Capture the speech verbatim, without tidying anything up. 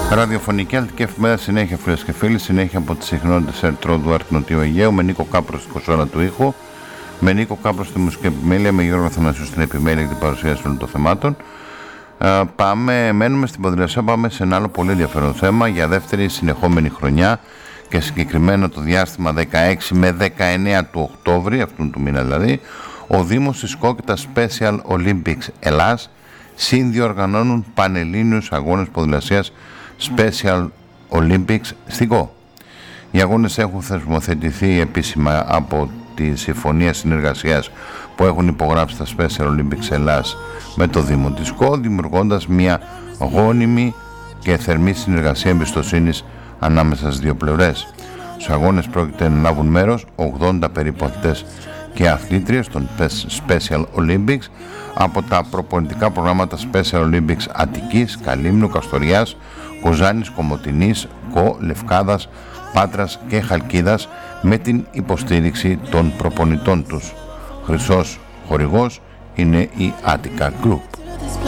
Ραδιοφωνική Αλτική Εφημερίδα, συνέχεια φίλες και φίλοι, συνέχεια από τις συχνότητες Ερτρόδου Άρτ Νοτιού Αιγαίου, με Νίκο Κάπρο στην κονσόλα του ήχου, με Νίκο Κάπρο στη μουσική επιμέλεια, με Γιώργο Αθανασίου στην επιμέλεια και την παρουσίαση όλων των θεμάτων. Uh, πάμε, μένουμε στην ποδηλασία, πάμε σε ένα άλλο πολύ ενδιαφέρον θέμα για δεύτερη συνεχόμενη χρονιά και συγκεκριμένα το διάστημα δεκαέξι με δεκαεννέα του Οκτώβρη, αυτού του μήνα δηλαδή, ο Δήμος της Κόκκιτας Special Olympics Ελλάς συνδιοργανώνουν πανελλήνιους αγώνες ποδηλασίας Special Olympics στην ΚΟ. Οι αγώνες έχουν θεσμοθετηθεί επίσημα από τη Συμφωνία Συνεργασίας που έχουν υπογράψει τα Special Olympics Ελλάς με το Δήμο της ΚΟ, δημιουργώντας μια γόνιμη και θερμή συνεργασία εμπιστοσύνης ανάμεσα στις δύο πλευρές. Στους αγώνες πρόκειται να λάβουν μέρος ογδόντα περίπου αθλητές και αθλήτριες των Special Olympics από τα προπονητικά προγράμματα Special Olympics Αττικής, Καλύμνου, Καστοριάς, Κοζάνης, Κομοτηνής, ΚΟ, Λευκάδας, Πάτρας και Χαλκίδας, με την υποστήριξη των προπονητών τους. Χρυσός χορηγός είναι η Attica Group.